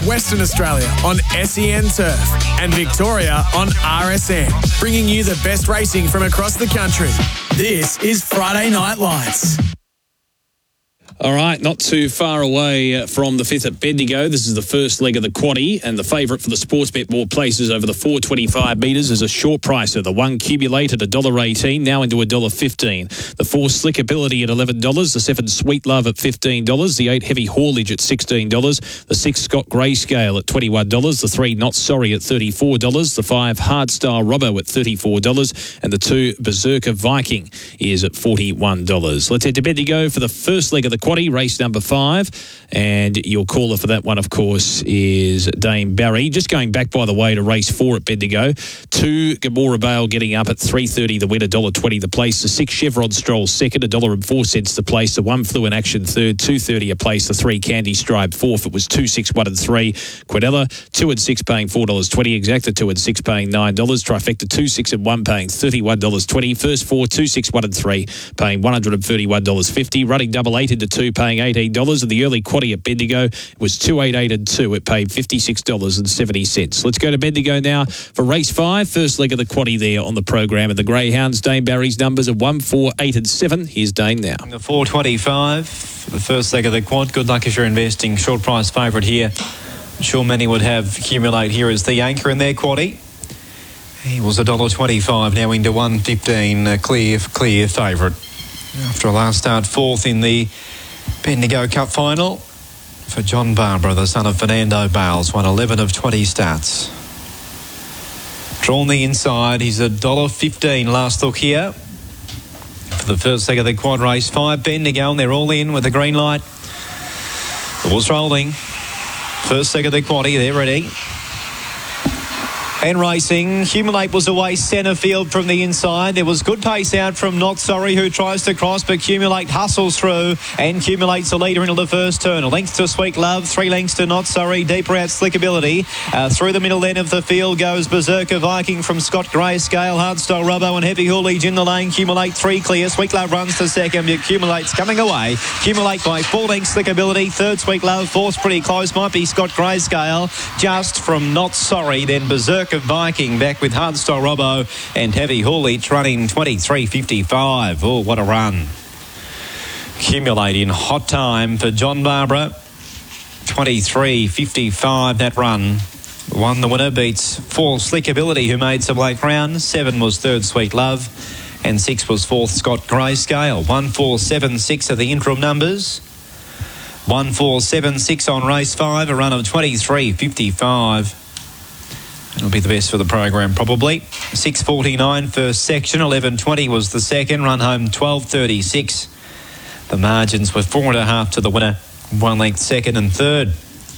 Western Australia on SEN Turf and Victoria on RSN, bringing you the best racing from across the country. This is Friday Night Lights. All right, not too far away from the 5th at Bendigo. This is the first leg of the quaddie, and the favourite for the Sportsbet more places over the 425 metres is a short pricer. The 1 Cubulate at $1.18, now into $1.15. The 4 Slickability at $11. The 7 Sweet Love at $15. The 8 Heavy Haulage at $16. The 6 Scott Grayscale at $21. The 3 Not Sorry at $34. The 5 Hardstyle Robbo at $34. And the 2 Berserker Viking is at $41. Let's head to Bendigo for the first leg of the quaddie, race number 5, and your caller for that one, of course, is Dame Barry. Just going back, by the way, to race 4 at Bendigo. 2 Gamora Bale getting up at $3.30 the win, $1.20 the place. The 6 Chevron Stroll second, $1.04 the place. The 1 Fluent Action third, $2.30 a place. The 3 Candy Stripe fourth, it was 2, 6, 1 and 3. Quadella 2 and 6 paying $4.20. Exacta 2 and 6 paying $9. Trifecta 2, 6 and 1 paying $31.20. First 4 2, 6, 1 and 3 paying $131.50. Running double 8 into 2 paying $18, and the early quaddie at Bendigo was 2, 8, 8 and 2. It paid $56.70. Let's go to Bendigo now for race 5. First leg of the quaddie there on the program, and the Greyhounds. Dame Barry's numbers are 1, 4, 8 and 7. Here's Dame now. The 425 for the first leg of the quad. Good luck if you're investing. Short price favourite here. I'm sure many would have Accumulate here as the anchor in their quaddie. He was $1.25, now into $1.15. Clear favourite. After a last start, 4th in the Bendigo Cup final for John Barbara, the son of Fernando Bales, won 11 of 20 starts. Drawn the inside, he's $1.15 last look here. For the first leg of the quad race, 5 Bendigo, and they're all in with the green light. The ball's rolling. First leg of the quaddie, they're ready. And racing, Accumulate was away centre field from the inside. There was good pace out from Not Sorry, who tries to cross, but Accumulate hustles through, and Accumulate's the leader into the first turn. A length to Sweet Love, 3 lengths to Not Sorry, deeper out Slickability. Through the middle end of the field goes Berserker Viking from Scott Grayscale, Hardstyle Robbo and Heavy Haulage in the lane. Accumulate 3 clear, Sweet Love runs to second, but Accumulate's coming away. Accumulate by 4 lengths Slickability, third Sweet Love, fourth pretty close, might be Scott Grayscale, just from Not Sorry, then Berserker Viking back with Hardstyle Robbo and Heavy Haulage running 23.55. Oh, what a run. Accumulate in hot time for John Barbara. 23.55 that run. Won the winner, beats 4 Slickability, who made some late round. 7 was third Sweet Love, and 6 was fourth Scott Grayscale. 1, 4, 7, 6 are the interim numbers. 1, 4, 7, 6 on race 5, a run of 23.55. It'll be the best for the program, probably. 6.49 first section, 11.20 was the second, run home 12.36. The margins were 4.5 to the winner, 1 length second and third.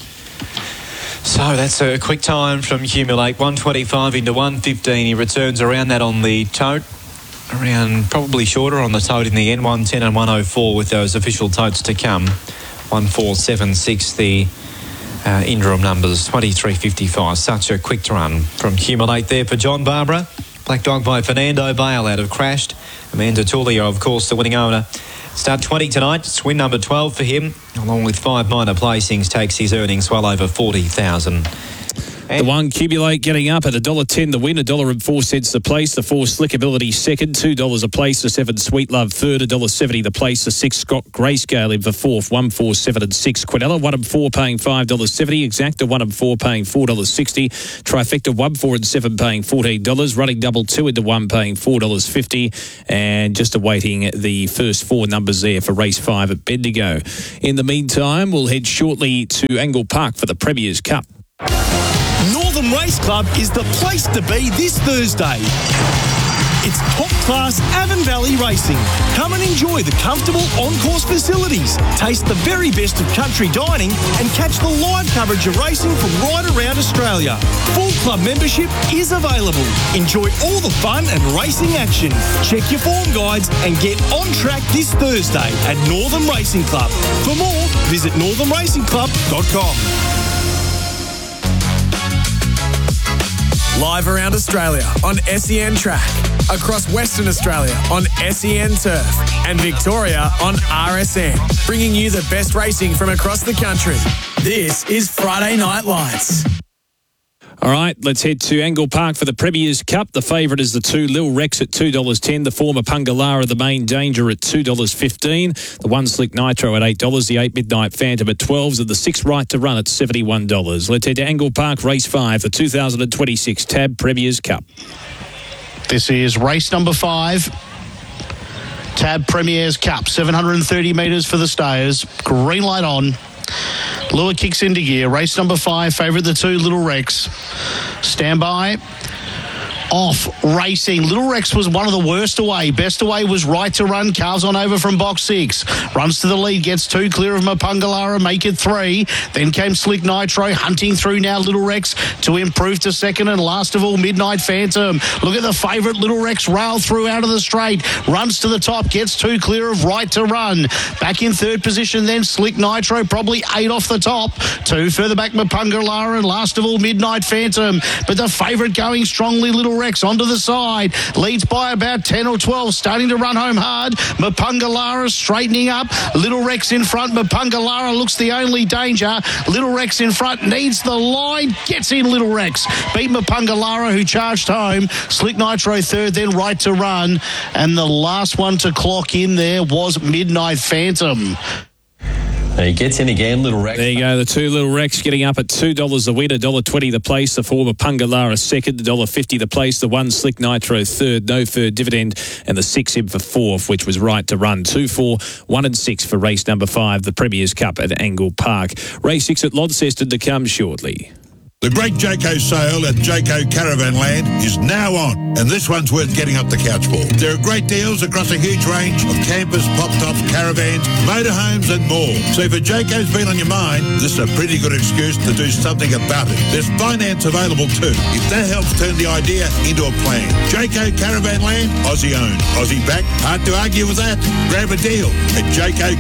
So that's a quick time from Accumulate, 1.25 into 1.15. He returns around that on the tote, around probably shorter on the tote in the end, 1.10 and 1.04 with those official totes to come. 1.476 the interim numbers, 23.55. Such a quick run from Accumulate there for John Barbara. Black Dog by Fernando Bale out of Crashed. Amanda Tullio, of course, the winning owner. Start 20 tonight. It's win number 12 for him, along with 5 minor placings, takes his earnings well over 40,000. The 1 Cubulate getting up at $1.10 the win, $1.04 the place. The 4 Slickability second, $2 a place. The 7 Sweet Love third, $1.70 the place. The 6 Scott Grayscale in for fourth, 1, 4, 7 and 6. Quadella 1 and 4 paying $5.70. Exacta 1 and 4 paying $4.60. Trifecta 1, 4 and 7 paying $14. Running double 2 into 1 paying $4.50. And just awaiting the first 4 numbers there for race 5 at Bendigo. In the meantime, we'll head shortly to Angle Park for the Premier's Cup. Northern Race Club is the place to be this Thursday. It's top-class Avon Valley racing. Come and enjoy the comfortable on-course facilities, taste the very best of country dining, and catch the live coverage of racing from right around Australia. Full club membership is available. Enjoy all the fun and racing action. Check your form guides and get on track this Thursday at Northern Racing Club. For more, visit northernracingclub.com. Live around Australia on SEN Track, across Western Australia on SEN Turf, and Victoria on RSN, bringing you the best racing from across the country. This is Friday Night Lights. All right, let's head to Angle Park for the Premier's Cup. The favourite is the 2 Lil Rex at $2.10. The former Pungalara, the main danger, at $2.15. The 1 Slick Nitro at $8. The 8 Midnight Phantom at $12. And the 6 Right to Run at $71. Let's head to Angle Park, race 5, the 2026 TAB Premier's Cup. This is race number 5. TAB Premier's Cup, 730 metres for the stayers. Green light on. Lure kicks into gear. Race number 5, favourite the 2 Little Rex. Stand by. Off racing. Little Rex was one of the worst away. Best away was Right to Run. Carves on over from box 6. Runs to the lead. Gets 2 clear of Mapungalara. Make it 3. Then came Slick Nitro. Hunting through now Little Rex to improve to second. And last of all, Midnight Phantom. Look at the favourite. Little Rex rail through out of the straight. Runs to the top. Gets 2 clear of Right to Run. Back in third position then Slick Nitro. Probably 8 off the top. 2 further back Mapungalara. And last of all, Midnight Phantom. But the favourite going strongly, Little Rex onto the side, leads by about 10 or 12, starting to run home hard. Mapungalara straightening up. Little Rex in front. Mapungalara looks the only danger. Little Rex in front, needs the line, gets in Little Rex. Beat Mapungalara, who charged home. Slick Nitro third, then Right to Run. And the last one to clock in there was Midnight Phantom. He gets in again, Little Rex. There you go, the 2 Little Rex getting up at $2 the win, $1.20 the place, the former Pungalara second, $1.50 the place, the 1 Slick Nitro third, no third dividend, and the 6 in for fourth, which was Right to Run. 2, 4, 1 and 6 for race number 5, the Premier's Cup at Angle Park. Race 6 at Launceston to come shortly. The Great Jayco sale at Jayco Caravan Land is now on, and this one's worth getting up the couch for. There are great deals across a huge range of campers, pop-tops, caravans, motorhomes and more. So if a Jayco's been on your mind, this is a pretty good excuse to do something about it. There's finance available too, if that helps turn the idea into a plan. Jayco Caravan Land, Aussie owned, Aussie backed, hard to argue with that. Grab a deal at Jayco